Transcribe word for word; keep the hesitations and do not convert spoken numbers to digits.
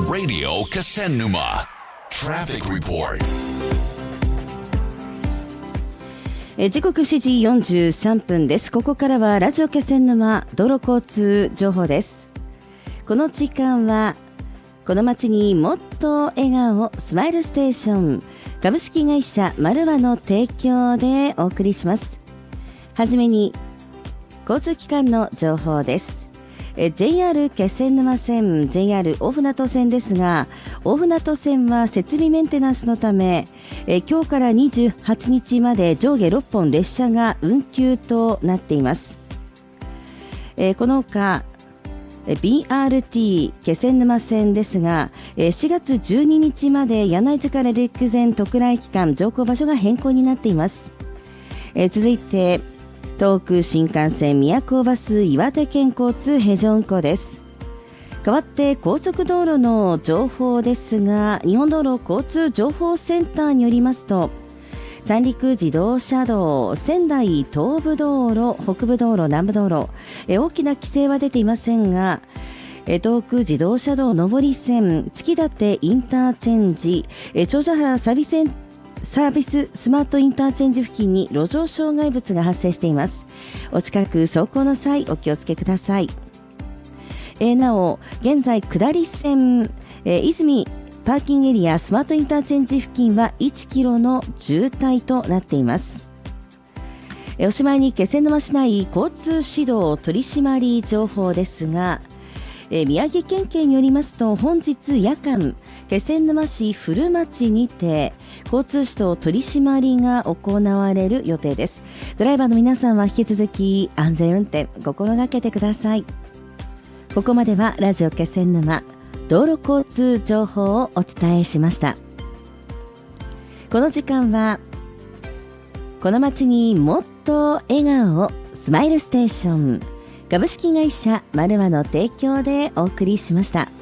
Radio Kasennuma Traffic Report。 え時刻しちじよんじゅうさんぷんです。ここからはラジオ気仙沼道路交通情報です。この時間はこの街にもっと笑顔スマイルステーション株式会社マルワの提供でお送りします。はじめに交通機関の情報です。え ジェイアール 気仙沼線 ジェイアール 大船渡線ですが、大船渡線は設備メンテナンスのためえ今日からにじゅうはちにちまで上下ろっぽん列車が運休となっています。えこのほか ビーアールティー 気仙沼線ですが、しがつじゅうににちまで柳津から陸前戸倉駅間乗降場所が変更になっています。え続いて東北新幹線宮古バス岩手県交通平常運行です。代わって高速道路の情報ですが、日本道路交通情報センターによりますと、三陸自動車道仙台東部道路北部道路南部道路え大きな規制は出ていませんが、え東北自動車道上り線月立インターチェンジえ長者原サービスセンサービススマートインターチェンジ付近に路上障害物が発生しています。お近く走行の際お気をつけください。えー、なお現在下り線、えー、泉パーキングエリアスマートインターチェンジ付近はいちキロの渋滞となっています。えー、おしまいに気仙沼市内交通指導取締り情報ですが、えー、宮城県警によりますと、本日夜間気仙沼市古町にて交通指導取締りが行われる予定です。ドライバーの皆さんは引き続き安全運転心がけてください。ここまではラジオ気仙沼道路交通情報をお伝えしました。この時間はこの街にもっと笑顔スマイルステーション株式会社マルワの提供でお送りしました。